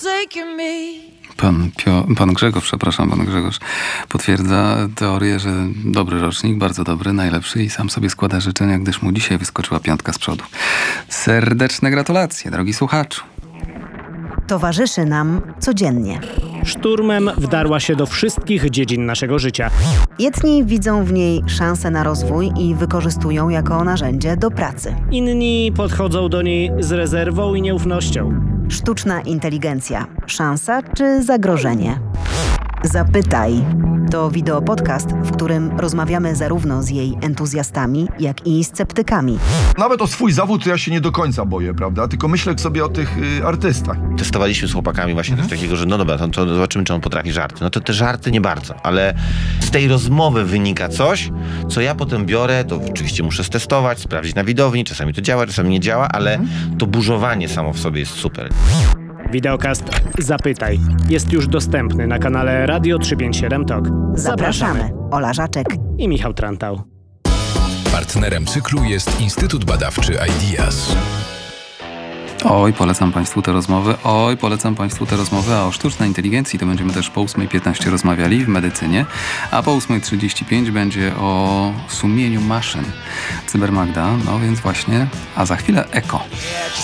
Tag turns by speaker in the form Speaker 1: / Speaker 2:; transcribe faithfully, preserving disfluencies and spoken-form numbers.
Speaker 1: forsaken me.
Speaker 2: Pan, Pio, pan Grzegorz, przepraszam, pan Grzegorz potwierdza teorię, że dobry rocznik, bardzo dobry, najlepszy i sam sobie składa życzenia, gdyż mu dzisiaj wyskoczyła piątka z przodu. Serdeczne gratulacje, drogi słuchaczu.
Speaker 3: Towarzyszy nam codziennie.
Speaker 4: Szturmem wdarła się do wszystkich dziedzin naszego życia.
Speaker 3: Jedni widzą w niej szansę na rozwój i wykorzystują jako narzędzie do pracy.
Speaker 4: Inni podchodzą do niej z rezerwą i nieufnością.
Speaker 3: Sztuczna inteligencja. Szansa czy zagrożenie? Zapytaj. To wideopodcast, w którym rozmawiamy zarówno z jej entuzjastami, jak i sceptykami.
Speaker 5: Nawet o swój zawód to ja się nie do końca boję, prawda? Tylko myślę sobie o tych y, artystach.
Speaker 6: Testowaliśmy z chłopakami właśnie coś takiego, że no dobra, to, to zobaczymy, czy on potrafi żarty. No to te żarty nie bardzo, ale z tej rozmowy wynika coś, co ja potem biorę, to oczywiście muszę stestować, sprawdzić na widowni, czasami to działa, czasami nie działa, ale to burzowanie samo w sobie jest super.
Speaker 4: Wideokast Zapytaj jest już dostępny na kanale Radio trzysta pięćdziesiąt siedem Talk.
Speaker 3: Zapraszamy. Ola Żaczek
Speaker 4: I Michał Trantał.
Speaker 7: Partnerem cyklu jest Instytut Badawczy Ideas.
Speaker 2: Oj, polecam Państwu te rozmowy, oj, polecam Państwu te rozmowy, a o sztucznej inteligencji to będziemy też po ósma piętnaście rozmawiali w medycynie, a po ósma trzydzieści pięć będzie o sumieniu maszyn. Cybermagda, no więc właśnie, a za chwilę eko.